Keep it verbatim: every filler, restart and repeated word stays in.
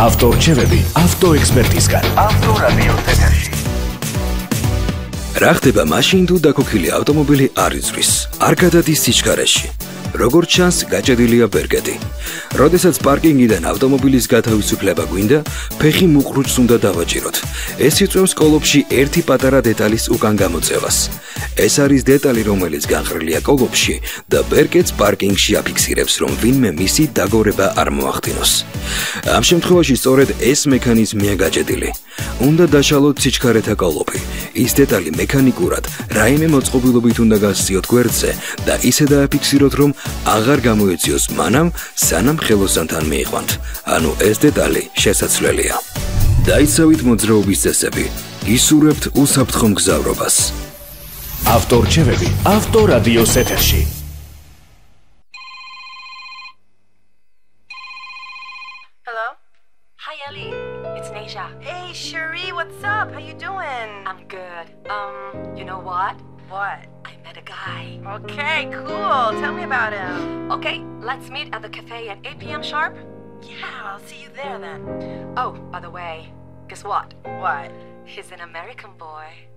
ავტორჩევები ავტოექსპერტისგან. ავტორადიო ეთერში. რა ხდება მაშინ თუ დაქოქილი ავტომობილი არ იზღვის, არ გადადის სიჩქარეში. როგორც ჩანს, გაჭედილია ბერკეტი. როდესაც პარკინგიდან ავტომობილის გათავისუფლება გვინდა, ფეხი მუყრუჭს უნდა დავაჭიროთ. ეს იწვევს კოლოფში ერთი პატარა დეტალის უკან გამოწევას. ეს არის დეტალი, რომელიც განხრილია კოლოფში და ბერკეტს პარკინგში აფიქსირებს, რომ ვინმე მისი დაგორება არ მოახდინოს. ამ შემთხვევაში სწორედ ეს მექანიზმია გაჭედილი. უნდა დაშალოთ სიჩქარეთა კოლოფი. ის დეტალი მექანიკურად რაიმე მოწყობილობით უნდა გასციოთ გვერდზე და ისე დააფიქსიროთ, რომ აღარ გამოეციოს მანამ, სანამ ხელოსანთან მიიყვანთ. ანუ ეს დეტალი შესაძლებელია. დაიცავით მოძრაობის წესები. გისურვებთ უსაფრთხო მგზავრობას. ავტორჩევები ავტორადიოს ეთერში. Hello? Hi Ellie, it's Neja. Hey Cherie, what's up? How you doing? I'm good. Um, you know what? What? I met a guy. Okay, cool. Tell me about him. Okay, let's meet at the cafe at eight p m sharp. Yeah, I'll see you there then. Oh, by the way, guess what? What? He's an American boy.